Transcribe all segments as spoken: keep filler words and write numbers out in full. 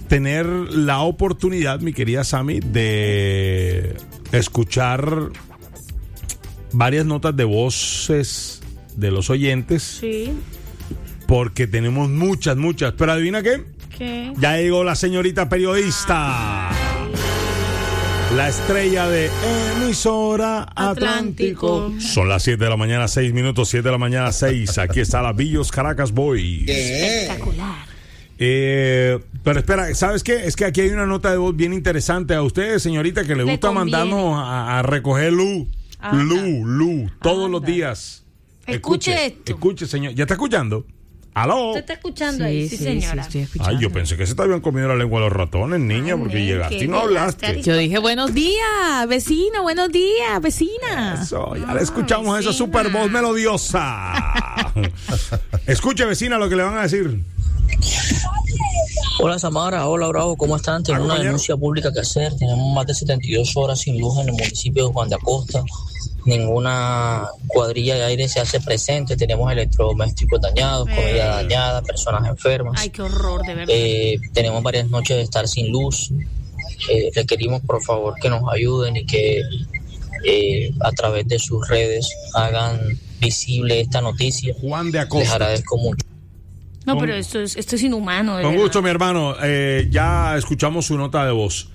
tener la oportunidad, mi querida Sammy, de escuchar varias notas de voces de los oyentes. Sí. Porque tenemos muchas, muchas. Pero adivina qué. ¿Qué? Ya llegó la señorita periodista. La estrella de emisora Atlántico. Atlántico. Son las siete de la mañana, seis minutos, siete de la mañana, seis. Aquí está la Villos Caracas Boys. Espectacular. Eh, pero espera, ¿sabes qué? Es que aquí hay una nota de voz bien interesante a ustedes, señorita, que le Le gusta conviene. mandarnos a, a recoger luz. Anda. Luz, luz, todos Anda. los días. Escuche esto. Escuche, señor. ¿Ya está escuchando? ¿Aló? ¿Usted está escuchando ahí? Sí, señora. estoy escuchando. Ay, yo pensé que se te habían comido la lengua los ratones, niña, Ay, porque nen, llegaste que y no llegaste hablaste. a- Yo dije, buenos días, vecino, buenos días, vecina. Eso, ya le escuchamos Ay, esa vecina. super voz melodiosa. Escuche, vecina, lo que le van a decir. Hola Samara, hola Bravo, ¿cómo están? Tengo Ah, una compañero. denuncia pública que hacer. Tenemos más de setenta y dos horas sin luz en el municipio de Juan de Acosta. Ninguna cuadrilla de aire se hace presente. Tenemos electrodomésticos dañados, comida Eh. dañada, personas enfermas. Ay, qué horror, de verdad. Eh, tenemos varias noches de estar sin luz. Eh, requerimos por favor que nos ayuden y que eh, a través de sus redes hagan visible esta noticia. Juan de Les Acosta. agradezco mucho. No, con- pero esto es, esto es inhumano. de Con verdad. gusto, mi hermano. Eh, ya escuchamos su nota de voz.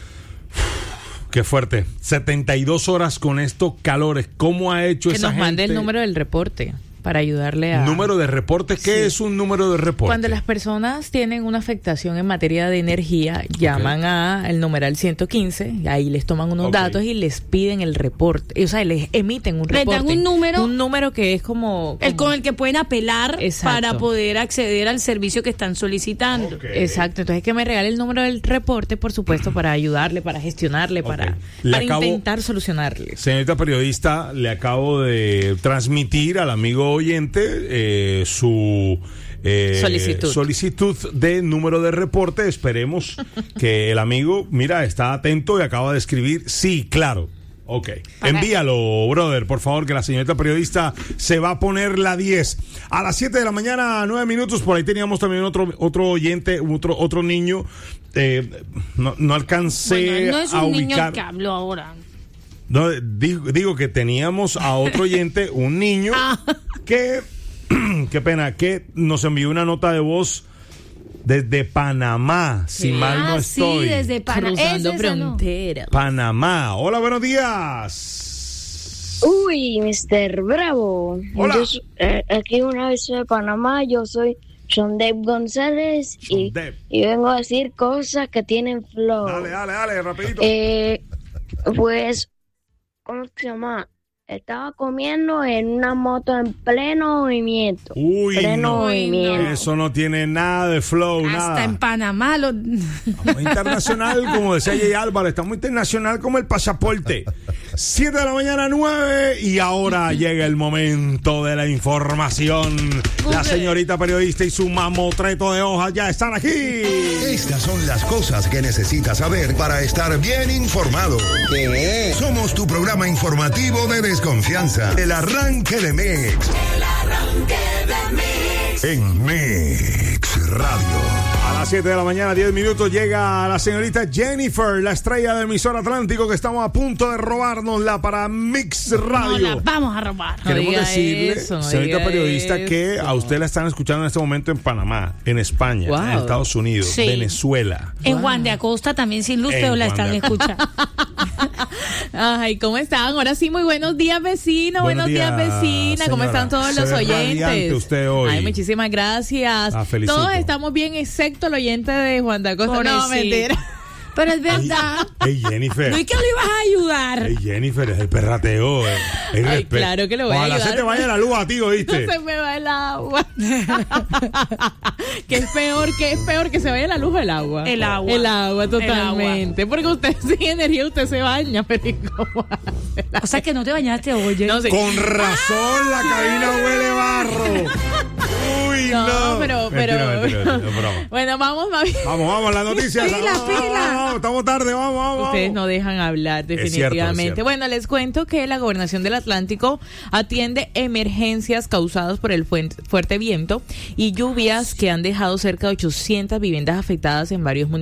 Qué fuerte. setenta y dos horas con estos calores. ¿Cómo ha hecho Que esa nos mande gente? el número del reporte para ayudarle a... Número de reporte. ¿Qué Sí. es un número de reporte? Cuando las personas tienen una afectación en materia de energía, llaman a el numeral ciento quince, y ahí les toman unos Ok. datos y les piden el reporte. O sea, les emiten un Les reporte. dan un número. Un número que es como... El como- con el que pueden apelar Exacto. para poder acceder al servicio que están solicitando. Ok. Exacto, entonces que me regale el número del reporte, por supuesto, para ayudarle, para gestionarle, Ok. para, Le para acabo- intentar solucionarle. Señorita periodista, le acabo de transmitir al amigo oyente eh, su eh, Solicitud. solicitud de número de reporte. Esperemos que el amigo, mira, está atento y acaba de escribir sí, claro. Ok, envíalo, brother, por favor, que la señorita periodista se va a poner la diez. A las siete de la mañana, nueve minutos, por ahí teníamos también otro otro oyente, otro otro niño. Eh, no, no alcancé Bueno, no es a un niño ubicar. que habló ahora. No, digo, digo que teníamos a otro oyente, un niño, Ah. que, qué pena, que nos envió una nota de voz desde Panamá, si mal no ah, estoy. sí, desde Panamá. Cruzando Ese, ese no. fronteras. Panamá. Hola, buenos días. Uy, mister Bravo. Hola. Yo, so- eh, aquí una vez de Panamá, yo soy John Dave González y, John Dave. y vengo a decir cosas que tienen flow. Dale, dale, dale, rapidito. Eh, pues, ¿cómo se llama? Estaba comiendo en una moto en pleno movimiento. Uy, pleno no. movimiento. Eso no tiene nada de flow, Hasta nada. en Panamá lo... Estamos internacional, como decía Jay Álvarez, estamos internacional como el pasaporte. siete de la mañana, nueve, y ahora llega el momento de la información. La señorita periodista y su mamotreto de hojas ya están aquí. Estas son las cosas que necesitas saber para estar bien informado. Somos tu programa informativo de desconfianza. El arranque de Mix. En Mix Radio. A las siete de la mañana, diez minutos, llega la señorita Jennifer, la estrella de emisor Atlántico, que estamos a punto de robárnosla para Mix No Radio. la vamos a robar. No Queremos diga decirle, eso, no señorita diga periodista, que eso. a usted la están escuchando en este momento en Panamá, en España, Wow. en Estados Unidos, Sí. Venezuela. En Juan de Acosta también sin luz, En pero la Juan están de Acosta. escuchando. Ay, ¿cómo están? Ahora sí, muy buenos días, vecino. Buenos Buenos, días, días, vecina. ¿Cómo señora? están todos Se los ve oyentes? radiante usted hoy. Ay, muchísimas gracias. La felicito. Todos estamos bien, excepto el oyente de Juan de Acosta. No, Pobrecito. mentira. Pero es verdad. Ey, Jennifer. No es que lo ibas a ayudar. Ey, Jennifer, es el perrateo. eh. El Ay, respe- claro que lo voy a Ojalá ayudar. se te vaya la luz a ti, ¿oíste? No se me va el agua. ¿Qué es peor? ¿Qué es peor? ¿Que se vaya la luz o el agua? El agua. El agua, El totalmente. Porque usted sin energía, usted se baña, pero ¿y cómo hace? O sea que no te bañaste, oye. No sé. Con razón la cabina huele barro. Uy, no. No, pero, pero, Mentira, mentira, mentira, es broma. bueno, vamos, mami. Vamos, vamos, las noticias. Pila, Vamos, pila. vamos, vamos, estamos tarde, vamos, vamos. Ustedes vamos. no dejan hablar, Es cierto, definitivamente. es cierto. Bueno, les cuento que la Gobernación del Atlántico atiende emergencias causadas por el fuente- fuerte viento y lluvias que han dejado cerca de ochocientas viviendas afectadas en varios municipios.